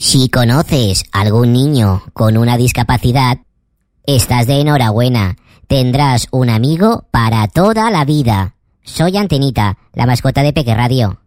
Si conoces algún niño con una discapacidad, estás de enhorabuena. Tendrás un amigo para toda la vida. Soy Antenita, la mascota de Peque Radio.